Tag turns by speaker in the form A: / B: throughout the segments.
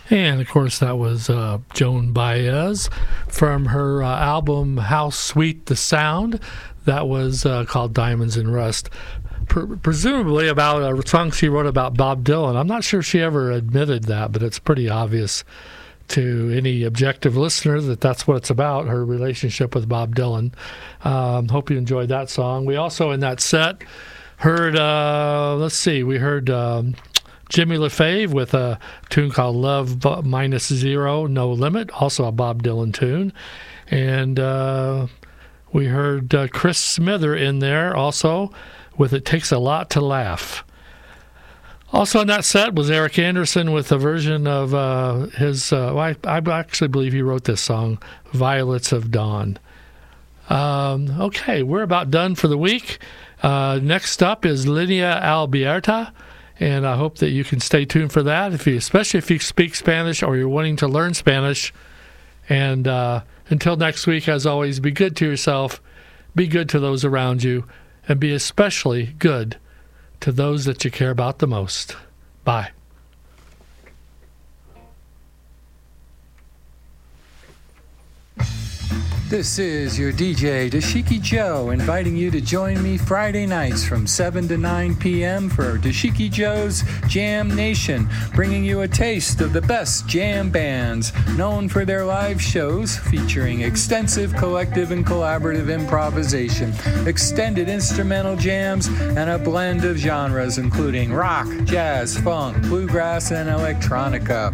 A: And, of course, that was Joan Baez from her album How Sweet the Sound. That was called Diamonds and Rust. Presumably about a song she wrote about Bob Dylan. I'm not sure she ever admitted that, but it's pretty obvious to any objective listener that that's what it's about, her relationship with Bob Dylan. Hope you enjoyed that song. We also, in that set, heard, we heard Jimmy LaFave with a tune called Love Minus Zero, No Limit, also a Bob Dylan tune. And we heard Chris Smither in there also with It Takes a Lot to Laugh. Also on that set was Eric Anderson with a version of his, I actually believe he wrote this song, Violets of Dawn. Okay, we're about done for the week. Next up is Linea Alberta, and I hope that you can stay tuned for that, especially if you speak Spanish or you're wanting to learn Spanish. And until next week, as always, be good to yourself, be good to those around you, and be especially good to those that you care about the most. Bye.
B: This is your DJ, Dashiki Joe, inviting you to join me Friday nights from 7 to 9 p.m. for Dashiki Joe's Jam Nation, bringing you a taste of the best jam bands, known for their live shows featuring extensive collective and collaborative improvisation, extended instrumental jams, and a blend of genres including rock, jazz, funk, bluegrass, and electronica.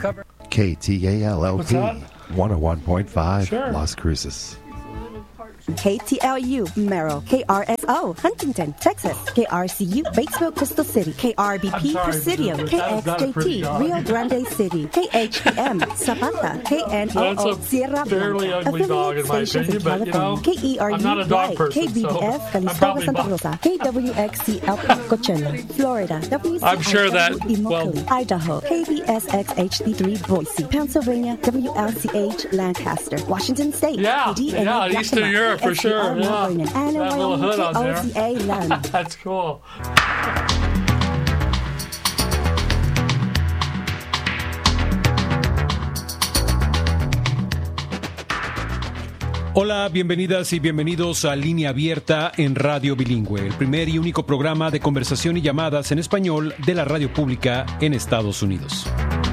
C: KTALLP 101.5
A: Sure.
C: Las Cruces.
D: KTLU, Merrill, KRSO, Huntington, Texas, KRCU, Batesville, Crystal City, KRBP, Presidio, KXJT, Rio Grande City, KHPM, Zapata, KNOO, Sierra Blanca, affiliate stations in California, KERU,
A: I'm not a dog person,
D: KBBF,
A: so
D: Calistoga, Santa Rosa, KWXC, El Coachella, Florida,
A: I'm sure that,
D: Immokalee, Idaho, KBSX HD3, Boise, Pennsylvania, WLCH, Lancaster, Washington State, KDNA,
A: Eastern Europe for sure. Yeah.
D: That
A: little hood on there. That's cool.
E: Hola, bienvenidas y bienvenidos a Línea Abierta en Radio Bilingüe, el primer y único programa de conversación y llamadas en español de la radio pública en Estados Unidos.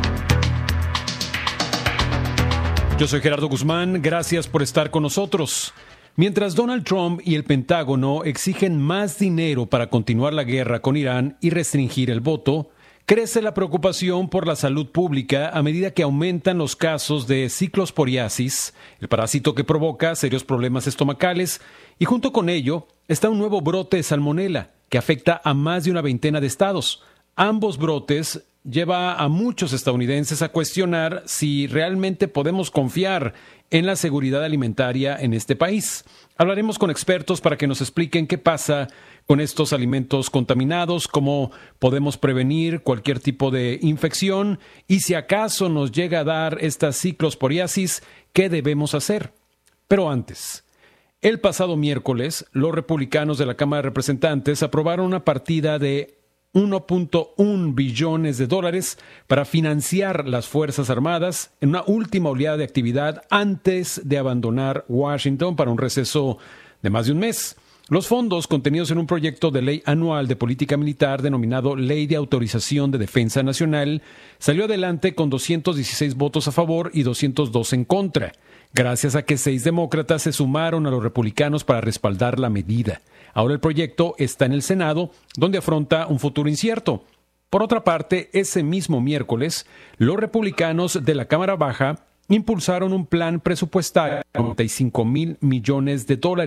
E: Yo soy Gerardo Guzmán, gracias por estar con nosotros. Mientras Donald Trump y el Pentágono exigen más dinero para continuar la guerra con Irán y restringir el voto, crece la preocupación por la salud pública a medida que aumentan los casos de ciclosporiasis, el parásito que provoca serios problemas estomacales, y junto con ello está un nuevo brote de salmonela que afecta a más de una veintena de estados. Ambos brotes lleva a muchos estadounidenses a cuestionar si realmente podemos confiar en la seguridad alimentaria en este país. Hablaremos con expertos para que nos expliquen qué pasa con estos alimentos contaminados, cómo podemos prevenir cualquier tipo de infección y si acaso nos llega a dar esta ciclosporiasis, ¿qué debemos hacer? Pero antes, el pasado miércoles, los republicanos de la Cámara de Representantes aprobaron una partida de $1.1 billones para financiar las Fuerzas Armadas en una última oleada de actividad antes de abandonar Washington para un receso de más de un mes. Los fondos contenidos en un proyecto de ley anual de política militar denominado Ley de Autorización de Defensa Nacional salió adelante con 216 votos a favor y 202 en contra, gracias a que 6 demócratas se sumaron a los republicanos para respaldar la medida. Ahora el proyecto está en el Senado, donde afronta un futuro incierto. Por otra parte, ese mismo miércoles, los republicanos de la Cámara Baja impulsaron un plan presupuestario de $95,000 millones.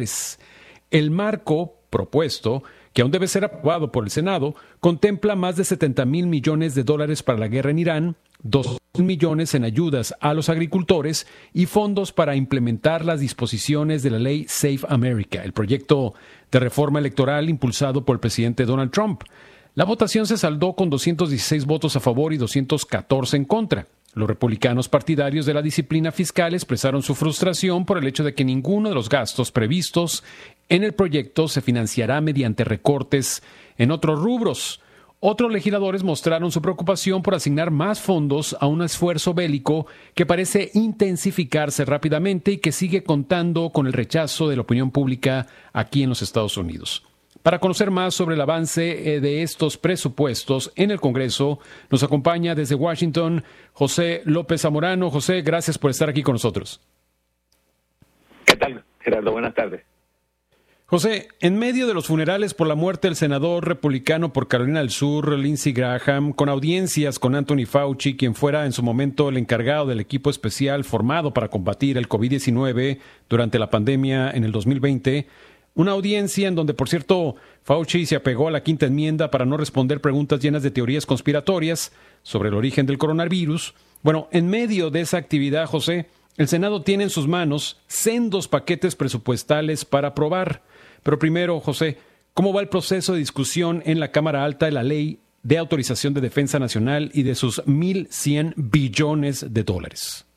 E: El marco propuesto, que aún debe ser aprobado por el Senado, contempla más de $70,000 millones para la guerra en Irán, $2,000 millones en ayudas a los agricultores y fondos para implementar las disposiciones de la ley Safe America, el proyecto de reforma electoral impulsado por el presidente Donald Trump. La votación se saldó con 216 votos a favor y 214 en contra. Los republicanos partidarios de la disciplina fiscal expresaron su frustración por el hecho de que ninguno de los gastos previstos en el proyecto se financiará mediante recortes en otros rubros. Otros legisladores mostraron su preocupación por asignar más fondos a un esfuerzo bélico que parece intensificarse rápidamente y que sigue contando con el rechazo de la opinión pública aquí en los Estados Unidos. Para conocer más sobre el avance de estos presupuestos en el Congreso, nos acompaña desde Washington José López Zamorano. José, gracias por estar aquí con nosotros.
F: ¿Qué tal, Gerardo? Buenas tardes.
E: José, en medio de los funerales por la muerte del senador republicano por Carolina del Sur, Lindsey Graham, con audiencias con Anthony Fauci, quien fuera en su momento el encargado del equipo especial formado para combatir el COVID-19 durante la pandemia en el 2020, una audiencia en donde, por cierto, Fauci se apegó a la quinta enmienda para no responder preguntas llenas de teorías conspiratorias sobre el origen del coronavirus. Bueno, en medio de esa actividad, José, el Senado tiene en sus manos sendos paquetes presupuestales para aprobar. Pero primero, José, ¿cómo va el proceso de discusión en la Cámara Alta de la Ley de Autorización de Defensa Nacional y de sus 1.100 billones de dólares?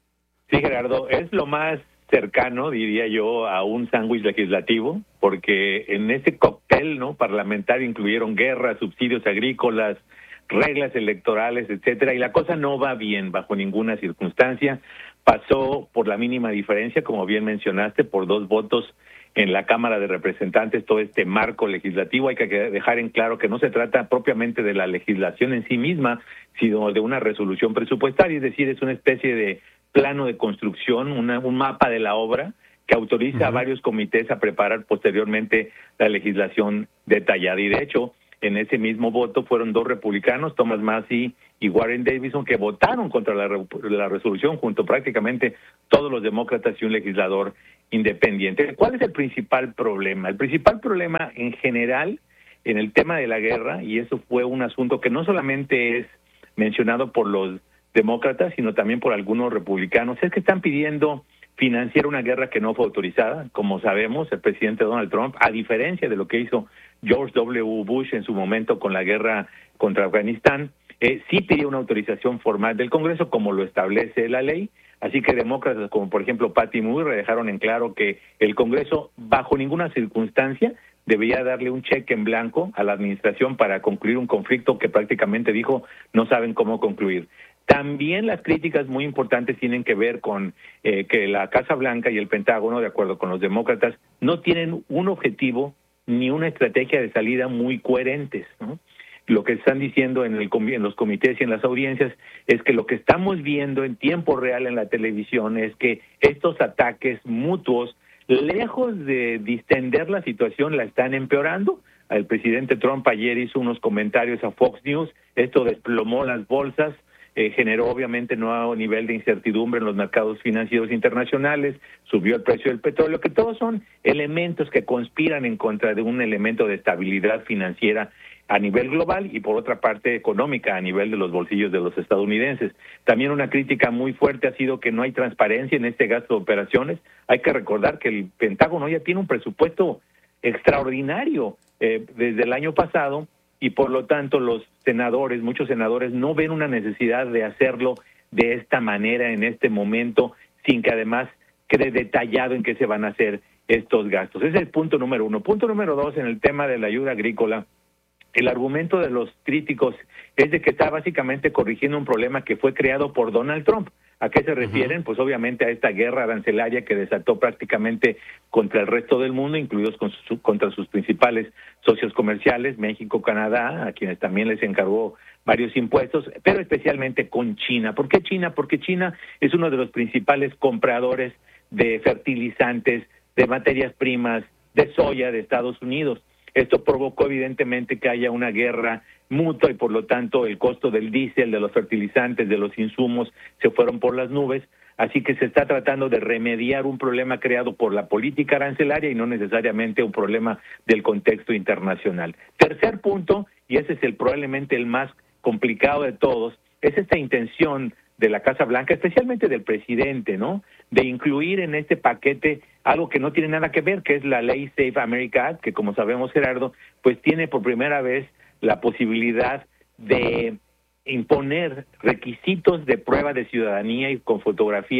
F: Sí, Gerardo, es lo más cercano, diría yo, a un sándwich legislativo, porque en ese cóctel, ¿no?, parlamentario incluyeron guerras, subsidios agrícolas, reglas electorales, etcétera, y la cosa no va bien bajo ninguna circunstancia. Pasó por la mínima diferencia, como bien mencionaste, por 2 votos en la Cámara de Representantes, todo este marco legislativo. Hay que dejar en claro que no se trata propiamente de la legislación en sí misma, sino de una resolución presupuestaria, es decir, es una especie de plano de construcción, un mapa de la obra que autoriza a varios comités a preparar posteriormente la legislación detallada. Y de hecho, en ese mismo voto fueron 2 republicanos, Thomas Massie y Warren Davidson, que votaron contra la resolución junto prácticamente todos los demócratas y un legislador independiente. ¿Cuál es el principal problema? El principal problema en general en el tema de la guerra, y eso fue un asunto que no solamente es mencionado por los demócratas, sino también por algunos republicanos, es que están pidiendo financiar una guerra que no fue autorizada. Como sabemos, el presidente Donald Trump, a diferencia de lo que hizo George W. Bush en su momento con la guerra contra Afganistán, sí pidió una autorización formal del Congreso, como lo establece la ley. Así que demócratas como, por ejemplo, Patty Murray dejaron en claro que el Congreso, bajo ninguna circunstancia, debería darle un cheque en blanco a la administración para concluir un conflicto que prácticamente dijo no saben cómo concluir. También las críticas muy importantes tienen que ver con que la Casa Blanca y el Pentágono, de acuerdo con los demócratas, no tienen un objetivo ni una estrategia de salida muy coherentes, ¿no? Lo que están diciendo en los comités y en las audiencias es que lo que estamos viendo en tiempo real en la televisión es que estos ataques mutuos, lejos de distender la situación, la están empeorando. El presidente Trump ayer hizo unos comentarios a Fox News, esto desplomó las bolsas, generó obviamente nuevo nivel de incertidumbre en los mercados financieros internacionales, subió el precio del petróleo, que todos son elementos que conspiran en contra de un elemento de estabilidad financiera a nivel global y por otra parte económica a nivel de los bolsillos de los estadounidenses. También una crítica muy fuerte ha sido que no hay transparencia en este gasto de operaciones. Hay que recordar que el Pentágono ya tiene un presupuesto extraordinario desde el año pasado y por lo tanto los senadores, muchos senadores no ven una necesidad de hacerlo de esta manera en este momento sin que además quede detallado en qué se van a hacer estos gastos. Ese es el punto número 1. Punto número 2, en el tema de la ayuda agrícola. El argumento de los críticos es de que está básicamente corrigiendo un problema que fue creado por Donald Trump. ¿A qué se refieren? Pues obviamente a esta guerra arancelaria que desató prácticamente contra el resto del mundo, incluidos contra sus principales socios comerciales, México, Canadá, a quienes también les encargó varios impuestos, pero especialmente con China. ¿Por qué China? Porque China es uno de los principales compradores de fertilizantes, de materias primas, de soya de Estados Unidos. Esto provocó evidentemente que haya una guerra mutua y por lo tanto el costo del diésel, de los fertilizantes, de los insumos se fueron por las nubes. Así que se está tratando de remediar un problema creado por la política arancelaria y no necesariamente un problema del contexto internacional. Tercer punto, y ese es probablemente el más complicado de todos, es esta intención de la Casa Blanca, especialmente del presidente, ¿no?, de incluir en este paquete algo que no tiene nada que ver, que es la ley Safe America Act, que como sabemos, Gerardo, pues tiene por primera vez la posibilidad de imponer requisitos de prueba de ciudadanía y con fotografía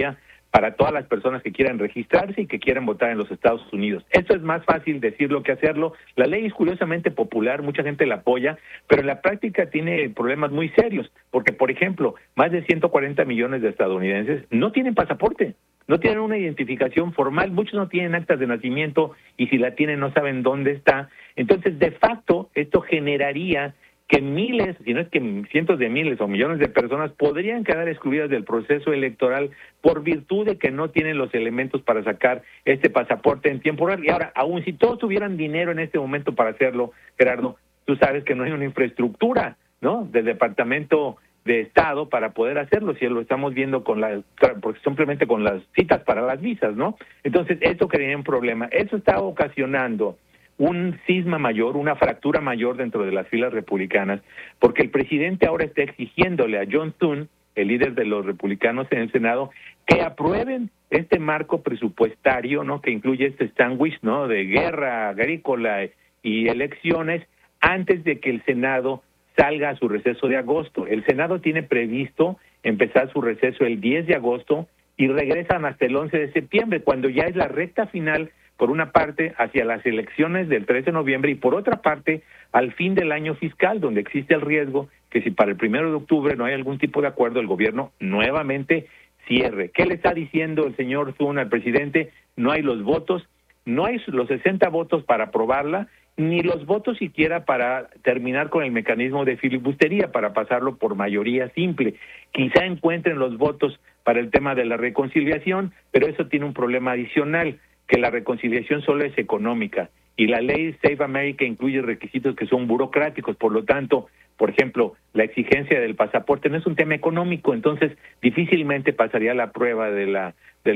F: para todas las personas que quieran registrarse y que quieran votar en los Estados Unidos. Esto es más fácil decirlo que hacerlo. La ley es curiosamente popular, mucha gente la apoya, pero en la práctica tiene problemas muy serios, porque, por ejemplo, más de 140 millones de estadounidenses no tienen pasaporte, no tienen una identificación formal, muchos no tienen actas de nacimiento y si la tienen no saben dónde está. Entonces, de facto, esto generaría que miles, si no es que cientos de miles o millones de personas podrían quedar excluidas del proceso electoral por virtud de que no tienen los elementos para sacar este pasaporte en tiempo real. Y ahora, aun si todos tuvieran dinero en este momento para hacerlo, Gerardo, tú sabes que no hay una infraestructura, ¿no?, del Departamento de Estado para poder hacerlo, si lo estamos viendo porque simplemente con las citas para las visas, ¿no? Entonces, esto crearía un problema. Eso está ocasionando un cisma mayor, una fractura mayor dentro de las filas republicanas, porque el presidente ahora está exigiéndole a John Thune, el líder de los republicanos en el Senado, que aprueben este marco presupuestario, ¿no?, que incluye este sándwich, ¿no?, de guerra agrícola y elecciones, antes de que el Senado salga a su receso de agosto. El Senado tiene previsto empezar su receso el 10 de agosto y regresan hasta el 11 de septiembre, cuando ya es la recta final, por una parte, hacia las elecciones del 13 de noviembre y por otra parte, al fin del año fiscal, donde existe el riesgo que si para el 1 de octubre no hay algún tipo de acuerdo, el gobierno nuevamente cierre. ¿Qué le está diciendo el señor Thune al presidente? No hay los votos, no hay los 60 votos para aprobarla, ni los votos siquiera para terminar con el mecanismo de filibustería, para pasarlo por mayoría simple. Quizá encuentren los votos para el tema de la reconciliación, pero eso tiene un problema adicional, que la reconciliación solo es económica y la ley Save America incluye requisitos que son burocráticos, por lo tanto, por ejemplo, la exigencia del pasaporte no es un tema económico, entonces difícilmente pasaría la prueba de la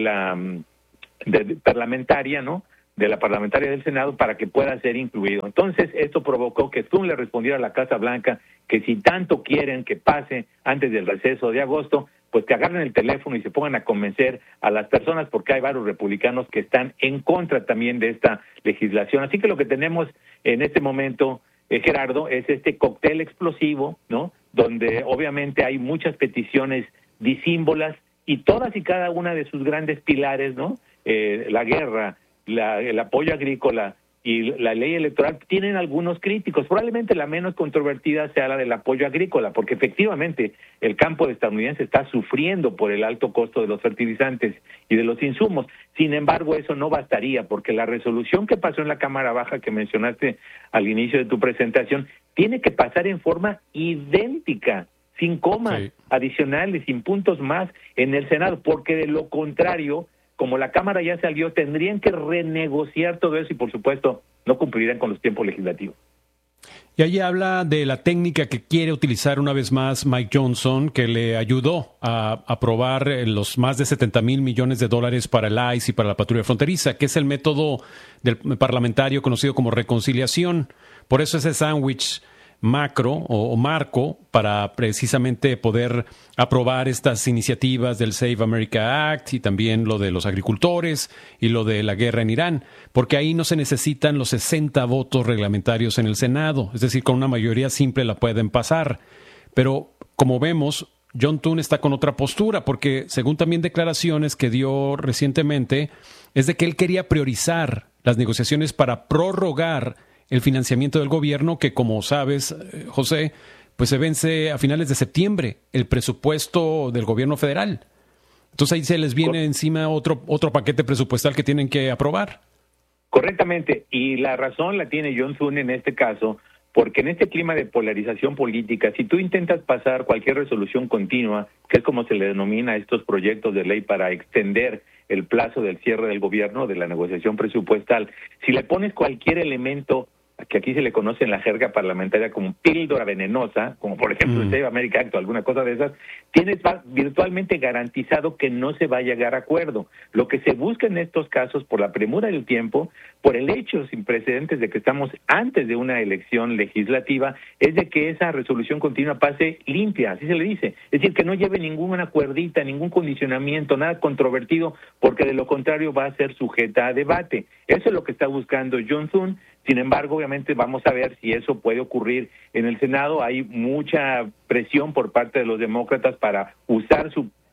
F: parlamentaria, ¿no?, de la parlamentaria del Senado para que pueda ser incluido. Entonces, esto provocó que Thune le respondiera a la Casa Blanca que si tanto quieren que pase antes del receso de agosto, pues que agarren el teléfono y se pongan a convencer a las personas, porque hay varios republicanos que están en contra también de esta legislación. Así que lo que tenemos en este momento, Gerardo, es este cóctel explosivo, ¿no?, donde obviamente hay muchas peticiones disímbolas y todas y cada una de sus grandes pilares, ¿no?, la guerra, el apoyo agrícola y la ley electoral, tienen algunos críticos. Probablemente la menos controvertida sea la del apoyo agrícola, porque efectivamente el campo estadounidense está sufriendo por el alto costo de los fertilizantes y de los insumos. Sin embargo, eso no bastaría, porque la resolución que pasó en la Cámara Baja, que mencionaste al inicio de tu presentación, tiene que pasar en forma idéntica, sin comas adicionales, sin puntos más en el Senado, porque de lo contrario, como la Cámara ya salió, tendrían que renegociar todo eso y, por supuesto, no cumplirían con los tiempos legislativos.
E: Y allí habla de la técnica que quiere utilizar una vez más Mike Johnson, que le ayudó a aprobar los más de 70 mil millones de dólares para el ICE y para la patrulla fronteriza, que es el método del parlamentario conocido como reconciliación. Por eso ese sándwich macro o marco para precisamente poder aprobar estas iniciativas del Save America Act y también lo de los agricultores y lo de la guerra en Irán, porque ahí no se necesitan los 60 votos reglamentarios en el Senado, es decir, con una mayoría simple la pueden pasar. Pero como vemos, John Thune está con otra postura, porque según también declaraciones que dio recientemente, es de que él quería priorizar las negociaciones para prorrogar el financiamiento del gobierno, que como sabes, José, pues se vence a finales de septiembre, el presupuesto del gobierno federal. Entonces ahí se les viene encima otro paquete presupuestal que tienen que aprobar.
F: Correctamente, y la razón la tiene John Thune en este caso, porque en este clima de polarización política, si tú intentas pasar cualquier resolución continua, que es como se le denomina a estos proyectos de ley para extender el plazo del cierre del gobierno, de la negociación presupuestal, si le pones cualquier elemento que aquí se le conoce en la jerga parlamentaria como píldora venenosa, como por ejemplo el Save America Act o alguna cosa de esas, tienes virtualmente garantizado que no se va a llegar a acuerdo. Lo que se busca en estos casos, por la premura del tiempo, por el hecho sin precedentes de que estamos antes de una elección legislativa, es de que esa resolución continua pase limpia, así se le dice. Es decir, que no lleve ninguna cuerdita, ningún condicionamiento, nada controvertido, porque de lo contrario va a ser sujeta a debate. Eso es lo que está buscando John Thune. Sin embargo, obviamente vamos a ver si eso puede ocurrir en el Senado. Hay mucha presión por parte de los demócratas para usar su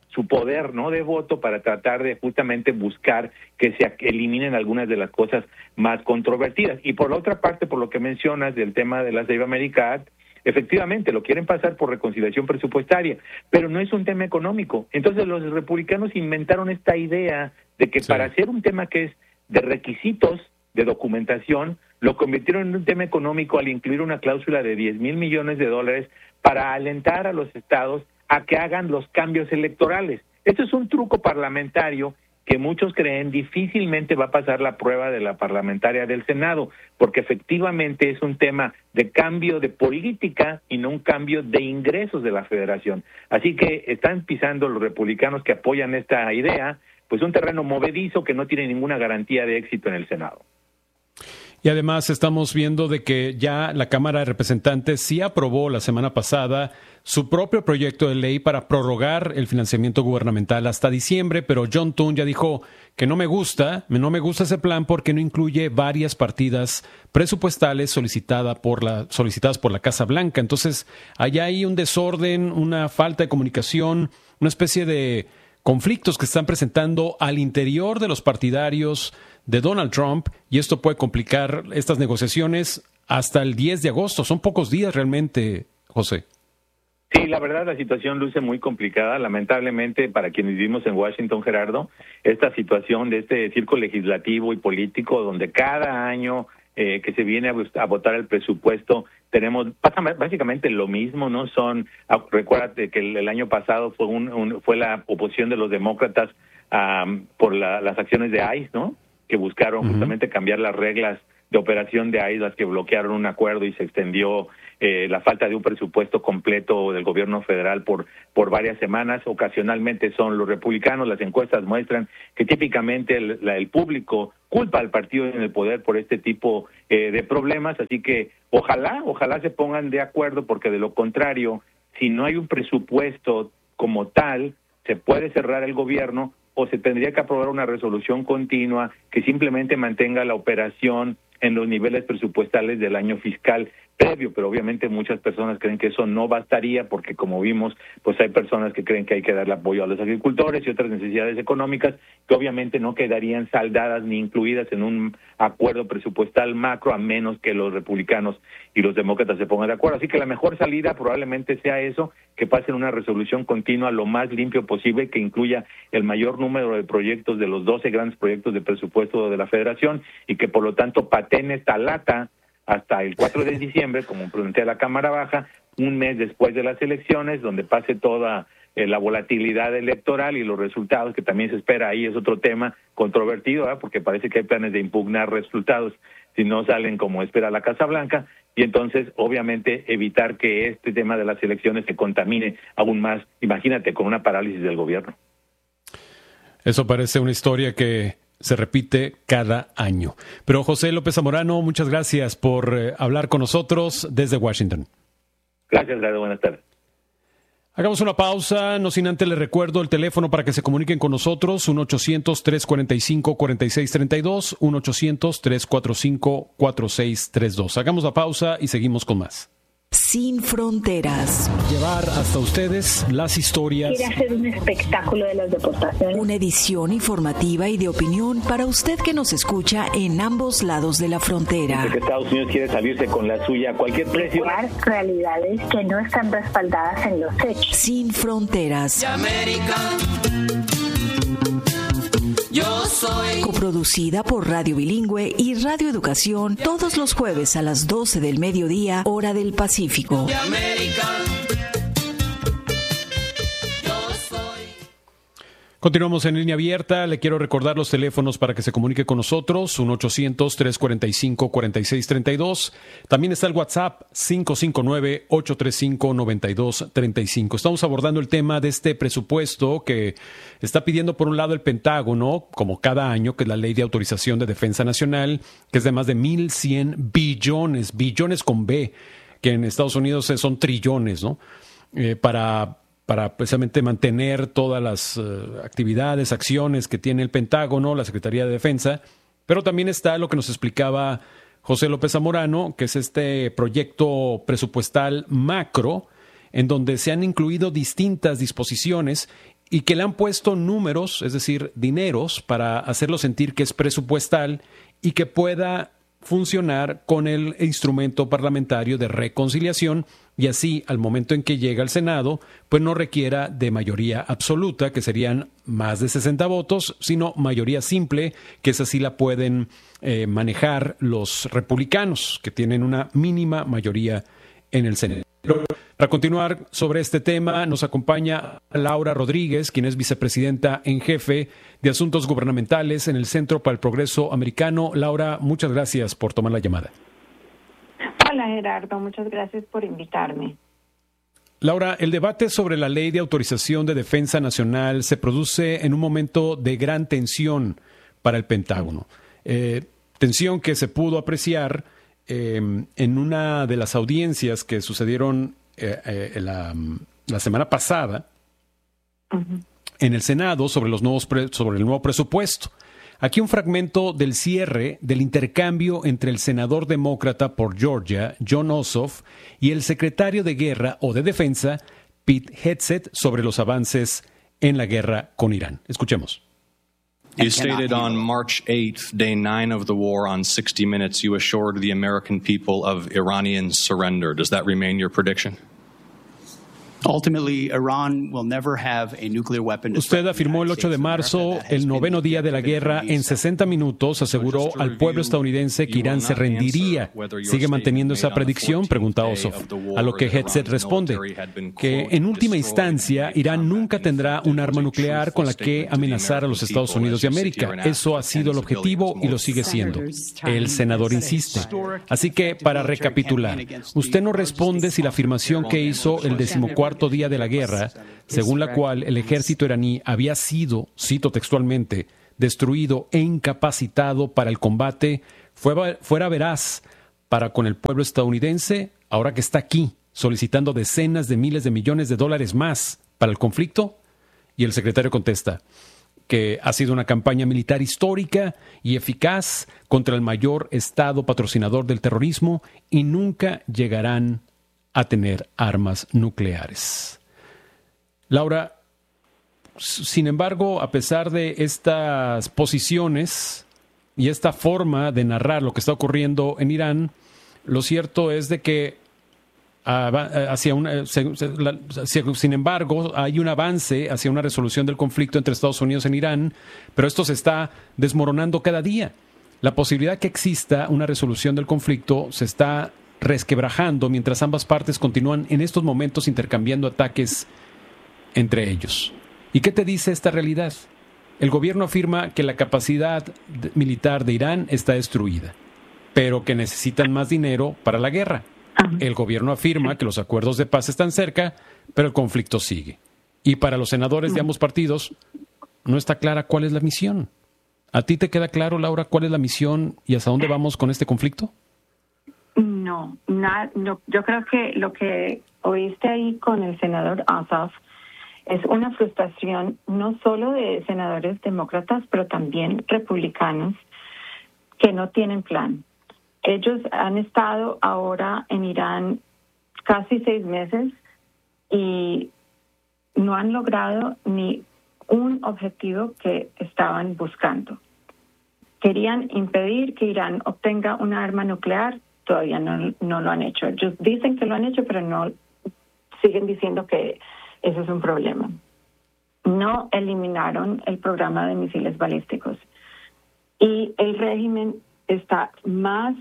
F: su poder, ¿no?, de voto para tratar de justamente buscar que se eliminen algunas de las cosas más controvertidas. Y por la otra parte, por lo que mencionas del tema de la Save America Act, efectivamente, lo quieren pasar por reconciliación presupuestaria, pero no es un tema económico. Entonces los republicanos inventaron esta idea de que para hacer un tema que es de requisitos, de documentación, lo convirtieron en un tema económico al incluir una cláusula de $10,000 millones para alentar a los estados a que hagan los cambios electorales. Esto es un truco parlamentario que muchos creen difícilmente va a pasar la prueba de la parlamentaria del Senado, porque efectivamente es un tema de cambio de política y no un cambio de ingresos de la federación. Así que están pisando los republicanos que apoyan esta idea, pues un terreno movedizo que no tiene ninguna garantía de éxito en el Senado.
E: Y además estamos viendo de que ya la Cámara de Representantes sí aprobó la semana pasada su propio proyecto de ley para prorrogar el financiamiento gubernamental hasta diciembre, pero John Thune ya dijo que no me gusta ese plan porque no incluye varias partidas presupuestales solicitadas por la Casa Blanca. Entonces, allá hay un desorden, una falta de comunicación, una especie de conflictos que están presentando al interior de los partidarios de Donald Trump, y esto puede complicar estas negociaciones hasta el 10 de agosto. Son pocos días realmente, José.
F: Sí, la verdad la situación luce muy complicada. Lamentablemente, para quienes vivimos en Washington, Gerardo, esta situación de este circo legislativo y político donde cada año que se viene a votar el presupuesto pasa básicamente lo mismo, ¿no? Recuérdate que el año pasado fue la oposición de los demócratas por las acciones de ICE, ¿no?, que buscaron justamente cambiar las reglas de operación de ICE, las que bloquearon un acuerdo y se extendió la falta de un presupuesto completo del gobierno federal por varias semanas. Ocasionalmente son los republicanos. Las encuestas muestran que típicamente el público culpa al partido en el poder por este tipo de problemas, así que ojalá se pongan de acuerdo, porque de lo contrario, si no hay un presupuesto como tal, se puede cerrar el gobierno o se tendría que aprobar una resolución continua que simplemente mantenga la operación en los niveles presupuestales del año fiscal previo, pero obviamente muchas personas creen que eso no bastaría porque, como vimos, pues hay personas que creen que hay que darle apoyo a los agricultores y otras necesidades económicas que obviamente no quedarían saldadas ni incluidas en un acuerdo presupuestal macro, a menos que los republicanos y los demócratas se pongan de acuerdo. Así que la mejor salida probablemente sea eso, que pasen una resolución continua lo más limpio posible, que incluya el mayor número de proyectos de los 12 grandes proyectos de presupuesto de la Federación y que por lo tanto patene esta lata hasta el 4 de diciembre, como plantea la Cámara Baja, un mes después de las elecciones, donde pase toda la volatilidad electoral y los resultados, que también se espera. Ahí es otro tema controvertido, porque parece que hay planes de impugnar resultados si no salen como espera la Casa Blanca, y entonces obviamente evitar que este tema de las elecciones se contamine aún más, imagínate, con una parálisis del gobierno.
E: Eso parece una historia que se repite cada año. Pero José López Zamorano, muchas gracias por hablar con nosotros desde Washington.
F: Gracias, Gerardo. Buenas tardes.
E: Hagamos una pausa, no sin antes les recuerdo el teléfono para que se comuniquen con nosotros, 1-800-345-4632, 1-800-345-4632. Hagamos la pausa y seguimos con más.
G: Sin fronteras.
E: Llevar hasta ustedes las historias.
H: Quiere hacer un espectáculo de las deportaciones.
G: Una edición informativa y de opinión para usted que nos escucha en ambos lados de la frontera.
F: Que Estados Unidos quiere salirse con la suya a cualquier precio.
H: Realidades que no están respaldadas en los hechos.
G: Sin fronteras.
I: Yo soy.
G: Coproducida por Radio Bilingüe y Radio Educación, todos los jueves a las 12 del mediodía, hora del Pacífico.
I: De América. Yo soy.
E: Continuamos en línea abierta. Le quiero recordar los teléfonos para que se comunique con nosotros, 1-800-345-4632. También está el WhatsApp, 559-835-9235. Estamos abordando el tema de este presupuesto que está pidiendo, por un lado, el Pentágono, como cada año, que es la Ley de Autorización de Defensa Nacional, que es de más de 1,100 billones, billones con B, que en Estados Unidos son trillones, ¿no? Para precisamente mantener todas las actividades, acciones que tiene el Pentágono, la Secretaría de Defensa. Pero también está lo que nos explicaba José López Zamorano, que es este proyecto presupuestal macro, en donde se han incluido distintas disposiciones y que le han puesto números, es decir, dineros, para hacerlo sentir que es presupuestal y que pueda funcionar con el instrumento parlamentario de reconciliación y así, al momento en que llega al Senado, pues no requiera de mayoría absoluta, que serían más de 60 votos, sino mayoría simple, que esa sí la pueden manejar los republicanos, que tienen una mínima mayoría en el Senado. Para continuar sobre este tema, nos acompaña Laura Rodríguez, quien es vicepresidenta en jefe de Asuntos Gubernamentales en el Centro para el Progreso Americano. Laura, muchas gracias por tomar la llamada.
J: Hola Gerardo, muchas gracias por invitarme.
E: Laura, el debate sobre la Ley de Autorización de Defensa Nacional se produce en un momento de gran tensión para el Pentágono. Tensión que se pudo apreciar en una de las audiencias que sucedieron la semana pasada en el Senado sobre el nuevo presupuesto. Aquí un fragmento del cierre del intercambio entre el senador demócrata por Georgia, Jon Ossoff, y el secretario de Guerra o de Defensa, Pete Hegseth, sobre los avances en la guerra con Irán. Escuchemos.
K: You stated on March 8th, day 9 of the war, on 60 Minutes, you assured the American people of Iranian surrender. Does that remain your prediction?
E: Usted afirmó el 8 de marzo, el 9º día de la guerra, en 60 minutos, aseguró al pueblo estadounidense que Irán se rendiría. ¿Sigue manteniendo esa predicción?, pregunta Ossoff. A lo que Hegseth responde que, en última instancia, Irán nunca tendrá un arma nuclear con la que amenazar a los Estados Unidos de América. Eso ha sido el objetivo y lo sigue siendo. El senador insiste. Así que, para recapitular, usted no responde si la afirmación que hizo el 14º día de la guerra, según la cual el ejército iraní había sido, cito textualmente, destruido e incapacitado para el combate, fuera veraz para con el pueblo estadounidense, ahora que está aquí, solicitando decenas de miles de millones de dólares más para el conflicto. Y el secretario contesta que ha sido una campaña militar histórica y eficaz contra el mayor estado patrocinador del terrorismo y nunca llegarán a tener armas nucleares. Laura, sin embargo, a pesar de estas posiciones y esta forma de narrar lo que está ocurriendo en Irán, lo cierto es de que sin embargo, hay un avance hacia una resolución del conflicto entre Estados Unidos y Irán, pero esto se está desmoronando cada día. La posibilidad que exista una resolución del conflicto se está resquebrajando mientras ambas partes continúan en estos momentos intercambiando ataques entre ellos. ¿Y qué te dice esta realidad? El gobierno afirma que la capacidad militar de Irán está destruida, pero que necesitan más dinero para la guerra. El gobierno afirma que los acuerdos de paz están cerca, pero el conflicto sigue. Y para los senadores de ambos partidos no está clara cuál es la misión. ¿A ti te queda claro, Laura, cuál es la misión y hasta dónde vamos con este conflicto?
J: No, yo creo que lo que oíste ahí con el senador Ossoff es una frustración no solo de senadores demócratas, pero también republicanos que no tienen plan. Ellos han estado ahora en Irán casi 6 meses y no han logrado ni un objetivo que estaban buscando. Querían impedir que Irán obtenga una arma nuclear. Todavía no lo han hecho. Ellos dicen que lo han hecho, pero no siguen diciendo que eso es un problema. No eliminaron el programa de misiles balísticos. Y el régimen está más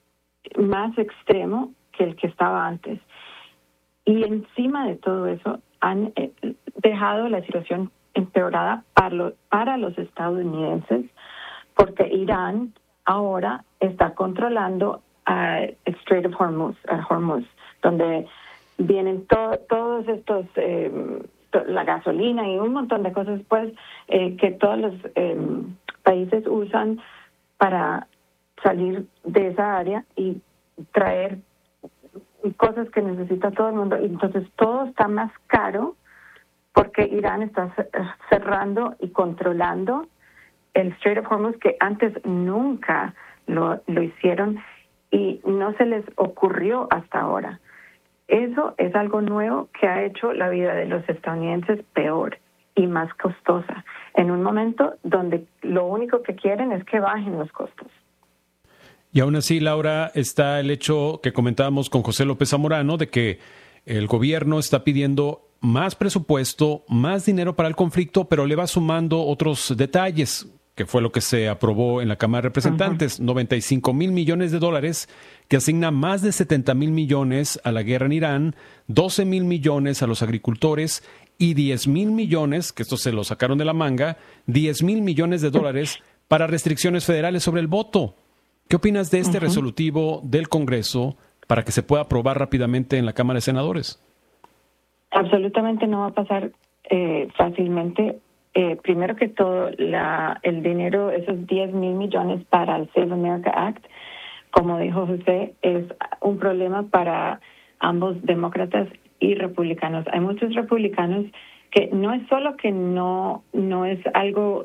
J: extremo que el que estaba antes. Y encima de todo eso, han dejado la situación empeorada para los estadounidenses, porque Irán ahora está controlando el Strait of Hormuz, donde vienen todos estos, la gasolina y un montón de cosas, pues, que todos los países usan para salir de esa área y traer cosas que necesita todo el mundo. Entonces todo está más caro porque Irán está cerrando y controlando el Strait of Hormuz, que antes nunca lo hicieron y no se les ocurrió hasta ahora. Eso es algo nuevo que ha hecho la vida de los estadounidenses peor. y más costosa, en un momento donde lo único que quieren es que bajen los costos.
E: Y aún así, Laura, está el hecho que comentábamos con José López Zamorano de que el gobierno está pidiendo más presupuesto, más dinero para el conflicto, pero le va sumando otros detalles, que fue lo que se aprobó en la Cámara de Representantes, 95,000 millones de dólares, que asigna más de 70,000 millones a la guerra en Irán, 12,000 millones a los agricultores y 10,000 millones, que esto se lo sacaron de la manga, 10,000 millones de dólares para restricciones federales sobre el voto. ¿Qué opinas de este resolutivo del Congreso para que se pueda aprobar rápidamente en la Cámara de Senadores?
J: Absolutamente no va a pasar fácilmente. Primero que todo, el dinero, esos 10,000 millones para el Save America Act, como dijo José, es un problema para ambos demócratas y republicanos. Hay muchos republicanos que no es solo que no es algo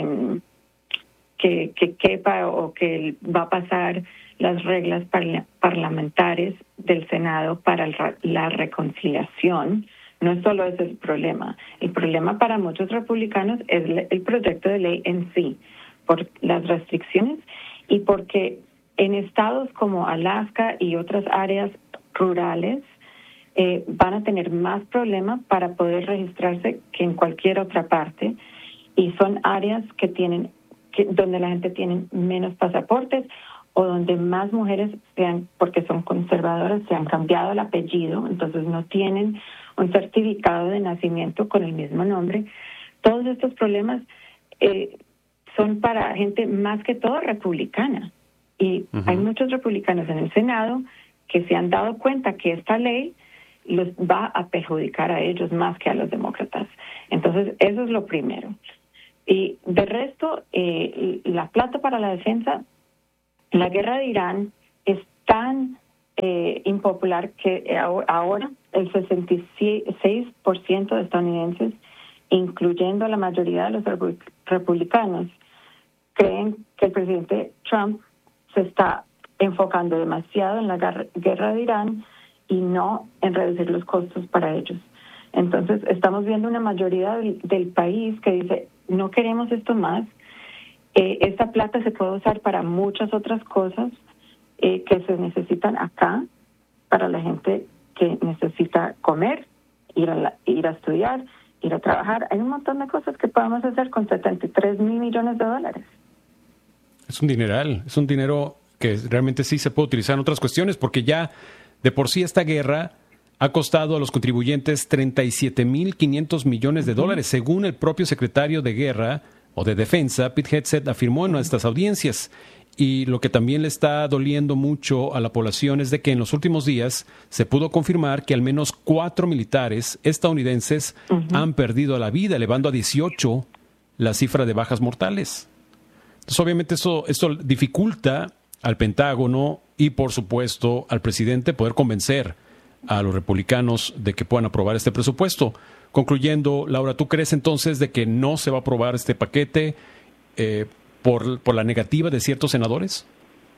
J: que quepa o que va a pasar las reglas parlamentarias del Senado para la reconciliación. No es solo ese el problema. El problema para muchos republicanos es el proyecto de ley en sí, por las restricciones y porque en estados como Alaska y otras áreas rurales van a tener más problemas para poder registrarse que en cualquier otra parte, y son áreas donde la gente tiene menos pasaportes o donde más mujeres, porque son conservadoras, se han cambiado el apellido, entonces no tienen un certificado de nacimiento con el mismo nombre. Todos estos problemas son para gente más que todo republicana. Y hay muchos republicanos en el Senado que se han dado cuenta que esta ley los va a perjudicar a ellos más que a los demócratas. Entonces, eso es lo primero. Y de resto, la plata para la defensa, la guerra de Irán es tan impopular que ahora el 66% de estadounidenses, incluyendo la mayoría de los republicanos, creen que el presidente Trump se está enfocando demasiado en la guerra de Irán y no en reducir los costos para ellos. Entonces, estamos viendo una mayoría del país que dice, no queremos esto más. Esta plata se puede usar para muchas otras cosas que se necesitan acá, para la gente que necesita comer, ir a estudiar, ir a trabajar. Hay un montón de cosas que podemos hacer con 73,000 millones de dólares.
E: Es un dineral, es un dinero que realmente sí se puede utilizar en otras cuestiones, porque ya de por sí esta guerra ha costado a los contribuyentes 37,500 millones de dólares, según el propio secretario de Guerra o de Defensa, Pete Hegseth, afirmó en nuestras audiencias. Y lo que también le está doliendo mucho a la población es de que en los últimos días se pudo confirmar que al menos 4 militares estadounidenses han perdido la vida, elevando a 18 la cifra de bajas mortales. Entonces, obviamente, esto dificulta al Pentágono y, por supuesto, al presidente poder convencer a los republicanos de que puedan aprobar este presupuesto. Concluyendo, Laura, ¿tú crees entonces de que no se va a aprobar este paquete por la negativa de ciertos senadores?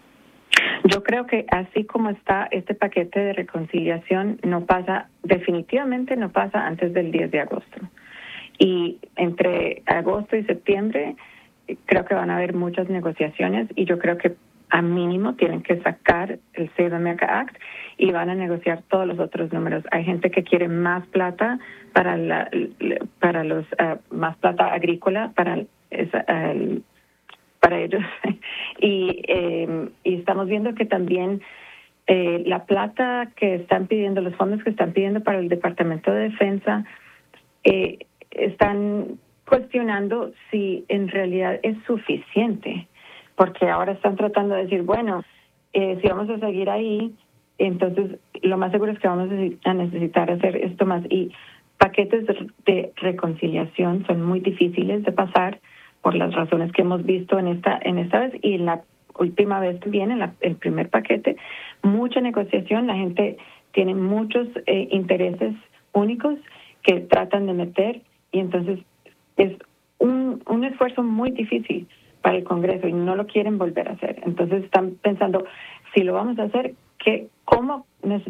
J: Yo creo que así como está este paquete de reconciliación, definitivamente no pasa antes del 10 de agosto. Y entre agosto y septiembre creo que van a haber muchas negociaciones y yo creo que a mínimo tienen que sacar el Save America Act y van a negociar todos los otros números. Hay gente que quiere más plata para los más plata agrícola para ellos y estamos viendo que también la plata que están pidiendo, los fondos que están pidiendo para el Departamento de Defensa están cuestionando si en realidad es suficiente, porque ahora están tratando de decir, bueno, si vamos a seguir ahí, entonces lo más seguro es que vamos a necesitar hacer esto más. Y paquetes de reconciliación son muy difíciles de pasar por las razones que hemos visto en esta vez y en la última vez también, en el primer paquete. Mucha negociación, la gente tiene muchos intereses únicos que tratan de meter y entonces es un esfuerzo muy difícil para el Congreso y no lo quieren volver a hacer. Entonces están pensando, si lo vamos a hacer, ¿cómo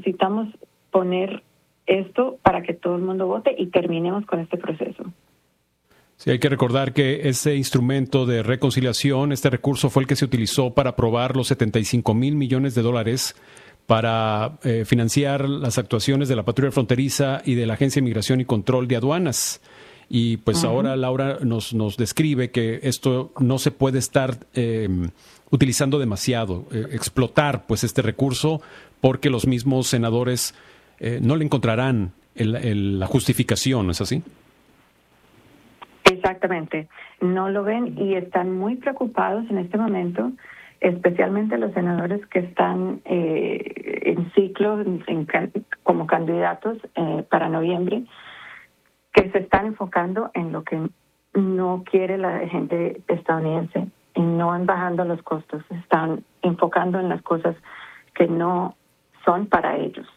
J: necesitamos poner esto para que todo el mundo vote y terminemos con este proceso?
E: Sí, hay que recordar que ese instrumento de reconciliación, este recurso fue el que se utilizó para aprobar los $75 mil millones para financiar las actuaciones de la patrulla fronteriza y de la Agencia de Migración y Control de Aduanas. Y pues ahora Laura nos describe que esto no se puede estar utilizando demasiado, explotar pues este recurso, porque los mismos senadores no le encontrarán la justificación, ¿es así?
J: Exactamente, no lo ven y están muy preocupados en este momento, especialmente los senadores que están en ciclo como candidatos para noviembre, que se están enfocando en lo que no quiere la gente estadounidense y no en bajando los costos, están enfocando en las cosas que no son para ellos.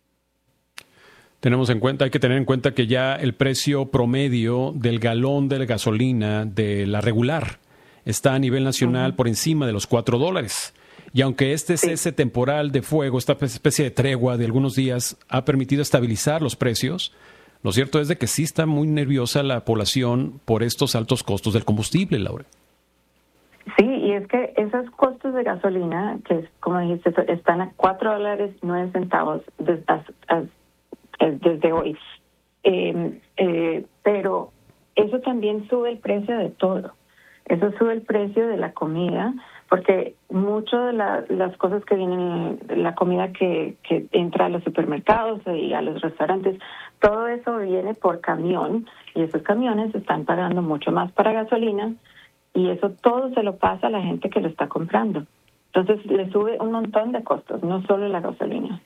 E: Hay que tener en cuenta que ya el precio promedio del galón de la gasolina de la regular está a nivel nacional por encima de los $4. Y aunque este cese temporal de fuego, esta especie de tregua de algunos días, ha permitido estabilizar los precios, lo cierto es de que sí está muy nerviosa la población por estos altos costos del combustible, Laura.
J: Sí, y es que esos costos de gasolina, que como dijiste, están a $4.09 desde hoy. Pero eso también sube el precio de todo. Eso sube el precio de la comida, porque mucho de las cosas que vienen, la comida que entra a los supermercados y a los restaurantes, todo eso viene por camión, y esos camiones están pagando mucho más para gasolina, y eso todo se lo pasa a la gente que lo está comprando. Entonces le sube un montón de costos, no solo la gasolina.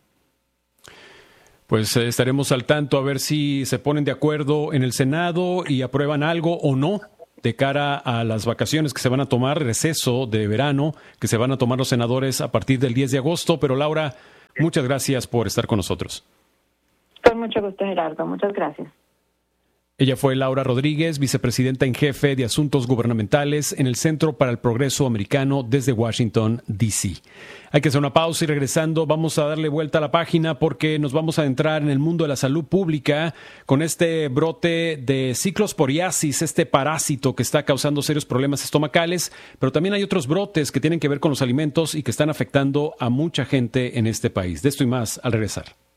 E: Pues estaremos al tanto a ver si se ponen de acuerdo en el Senado y aprueban algo o no de cara a las vacaciones que se van a tomar, receso de verano, que se van a tomar los senadores a partir del 10 de agosto. Pero Laura, muchas gracias por estar con nosotros.
J: Con mucho gusto, Gerardo. Muchas gracias.
E: Ella fue Laura Rodríguez, vicepresidenta en jefe de Asuntos Gubernamentales en el Centro para el Progreso Americano desde Washington, D.C. Hay que hacer una pausa y regresando vamos a darle vuelta a la página porque nos vamos a adentrar en el mundo de la salud pública con este brote de ciclosporiasis, este parásito que está causando serios problemas estomacales, pero también hay otros brotes que tienen que ver con los alimentos y que están afectando a mucha gente en este país. De esto y más al regresar.